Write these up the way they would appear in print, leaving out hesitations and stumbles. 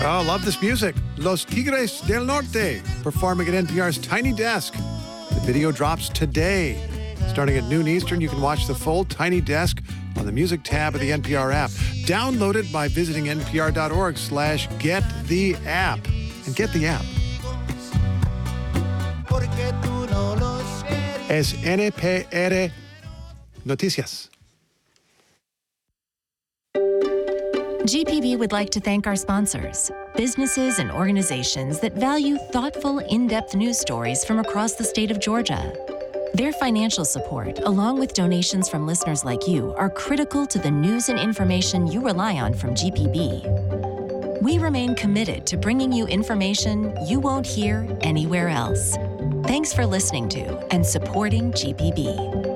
Oh, love this music. Los Tigres del Norte performing at NPR's Tiny Desk. The video drops today. Starting at noon Eastern, you can watch the full Tiny Desk on the music tab of the NPR app. Download it by visiting npr.org/gettheapp. And get the app. Es NPR Noticias. GPB would like to thank our sponsors, businesses and organizations that value thoughtful, in-depth news stories from across the state of Georgia. Their financial support, along with donations from listeners like you, are critical to the news and information you rely on from GPB. We remain committed to bringing you information you won't hear anywhere else. Thanks for listening to and supporting GPB.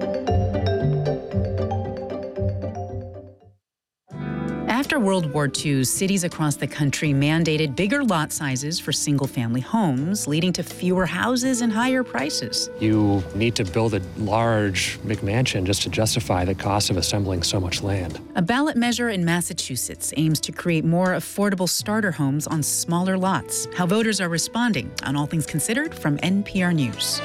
After World War II, cities across the country mandated bigger lot sizes for single-family homes, leading to fewer houses and higher prices. You need to build a large McMansion just to justify the cost of assembling so much land. A ballot measure in Massachusetts aims to create more affordable starter homes on smaller lots. How voters are responding on All Things Considered from NPR News.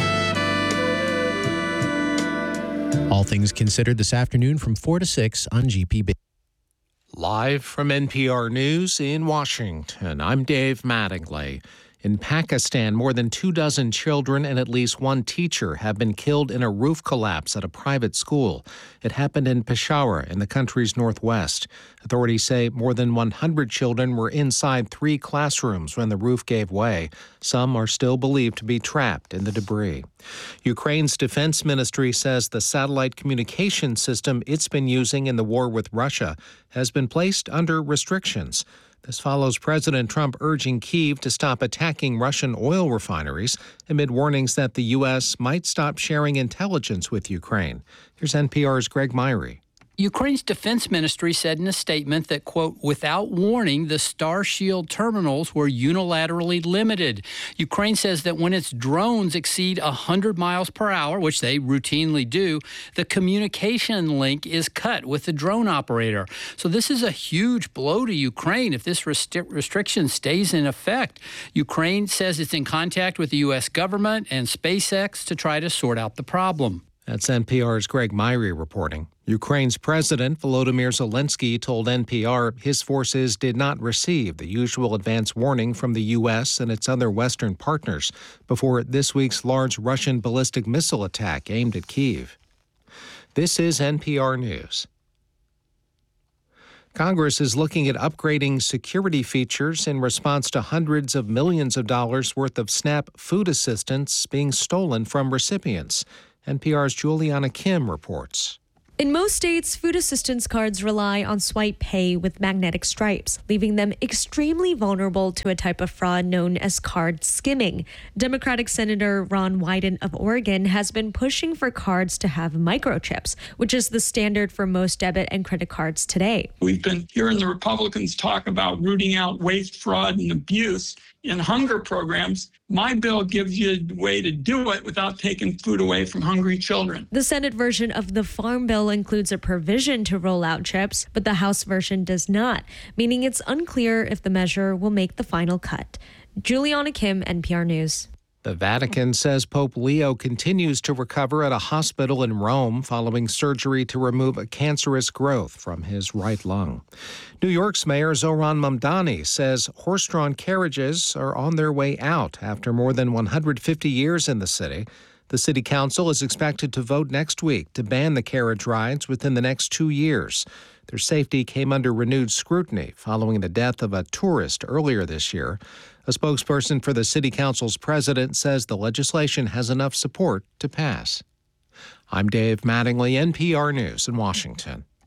All Things Considered this afternoon from 4 to 6 on GPB. Live from NPR News in Washington, I'm Dave Mattingly. In Pakistan, more than 24 children and at least one teacher have been killed in a roof collapse at a private school. It happened in Peshawar, in the country's northwest. Authorities say more than 100 children were inside 3 classrooms when the roof gave way. Some are still believed to be trapped in the debris. Ukraine's defense ministry says the satellite communication system it's been using in the war with Russia has been placed under restrictions. This follows President Trump urging Kyiv to stop attacking Russian oil refineries amid warnings that the U.S. might stop sharing intelligence with Ukraine. Here's NPR's Greg Myrie. Ukraine's defense ministry said in a statement that, quote, without warning, the Starshield terminals were unilaterally limited. Ukraine says that when its drones exceed 100 miles per hour, which they routinely do, the communication link is cut with the drone operator. So this is a huge blow to Ukraine if this restriction stays in effect. Ukraine says it's in contact with the U.S. government and SpaceX to try to sort out the problem. That's NPR's Greg Myrie reporting. Ukraine's President Volodymyr Zelensky told NPR his forces did not receive the usual advance warning from the U.S. and its other Western partners before this week's large Russian ballistic missile attack aimed at Kyiv. This is NPR News. Congress is looking at upgrading security features in response to hundreds of millions of dollars worth of SNAP food assistance being stolen from recipients. NPR's Juliana Kim reports. In most states, food assistance cards rely on swipe pay with magnetic stripes, leaving them extremely vulnerable to a type of fraud known as card skimming. Democratic Senator Ron Wyden of Oregon has been pushing for cards to have microchips, which is the standard for most debit and credit cards today. We've been hearing the Republicans talk about rooting out waste, fraud, and abuse in hunger programs. My bill gives you a way to do it without taking food away from hungry children. The Senate version of the Farm Bill includes a provision to roll out chips, but the House version does not, meaning it's unclear if the measure will make the final cut. Juliana Kim, NPR News. The Vatican says Pope Leo continues to recover at a hospital in Rome following surgery to remove a cancerous growth from his right lung. New York's Mayor Zohran Mamdani says horse-drawn carriages are on their way out after more than 150 years in the city. The city council is expected to vote next week to ban the carriage rides within the next 2 years. Their safety came under renewed scrutiny following the death of a tourist earlier this year. A spokesperson for the city council's president says the legislation has enough support to pass. I'm Dave Mattingly, NPR News in Washington.